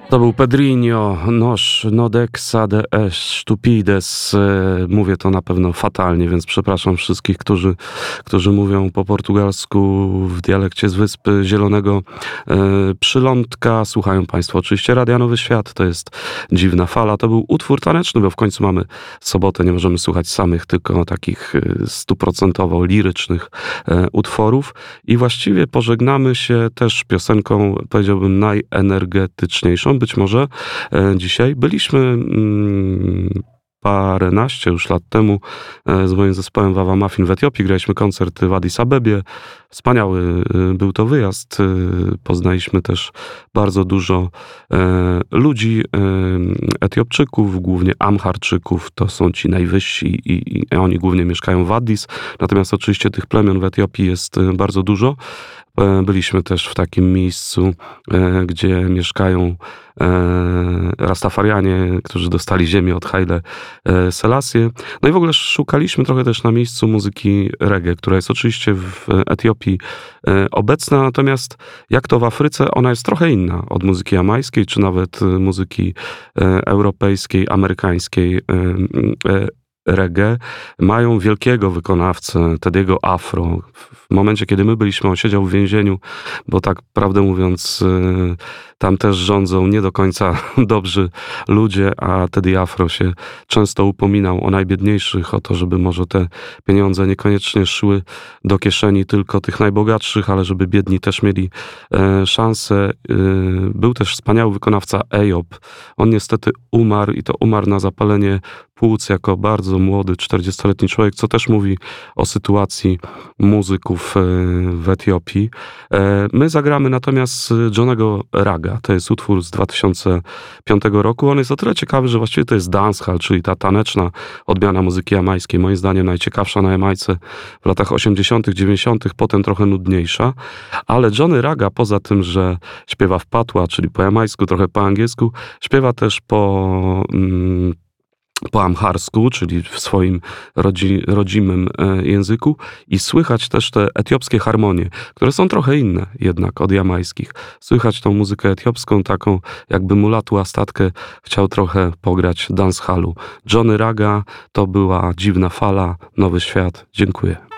To był Pedrinho, Nos Nodexa de Stupides. Mówię to na pewno fatalnie, więc przepraszam wszystkich, którzy mówią po portugalsku w dialekcie z Wyspy Zielonego Przylądka. Słuchają Państwo oczywiście Radia Nowy Świat, to jest Dziwna Fala. To był utwór taneczny, bo w końcu mamy sobotę, nie możemy słuchać samych, tylko takich 100% lirycznych utworów. I właściwie pożegnamy się też piosenką, powiedziałbym, najenergetyczniejszą. Być może dzisiaj byliśmy paręnaście już lat temu z moim zespołem Wawa Muffin w Etiopii. Graliśmy koncert w Addis Abebie. Wspaniały był to wyjazd. Poznaliśmy też bardzo dużo ludzi, Etiopczyków, głównie Amharczyków. To są ci najwyżsi i oni głównie mieszkają w Addis. Natomiast oczywiście tych plemion w Etiopii jest bardzo dużo. Byliśmy też w takim miejscu, gdzie mieszkają Rastafarianie, którzy dostali ziemię od Haile Selassie. No i w ogóle szukaliśmy trochę też na miejscu muzyki reggae, która jest oczywiście w Etiopii obecna, natomiast jak to w Afryce, ona jest trochę inna od muzyki jamańskiej, czy nawet muzyki europejskiej, amerykańskiej, reggae. Mają wielkiego wykonawcę, Tediego Afro. W momencie, kiedy my byliśmy, on siedział w więzieniu, bo tak prawdę mówiąc tam też rządzą nie do końca dobrzy ludzie, a Teddy Afro się często upominał o najbiedniejszych, o to, żeby może te pieniądze niekoniecznie szły do kieszeni tylko tych najbogatszych, ale żeby biedni też mieli szansę. Był też wspaniały wykonawca Ejob. On niestety umarł i to umarł na zapalenie płuc jako bardzo młody, 40-letni człowiek, co też mówi o sytuacji muzyków w Etiopii. My zagramy natomiast Johnego Raga. To jest utwór z 2005 roku. On jest o tyle ciekawy, że właściwie to jest dancehall, czyli ta taneczna odmiana muzyki jamańskiej. Moim zdaniem najciekawsza na Jamajce w latach 80., 90., potem trochę nudniejsza. Ale Johnny Raga, poza tym, że śpiewa w patła, czyli po jamańsku, trochę po angielsku, śpiewa też po amharsku, czyli w swoim rodzimym języku i słychać też te etiopskie harmonie, które są trochę inne jednak od jamańskich. Słychać tą muzykę etiopską, taką jakby Mulatu Astatkę chciał trochę pograć dancehallu. Johnny Raga, to była Dziwna Fala, Nowy Świat. Dziękuję.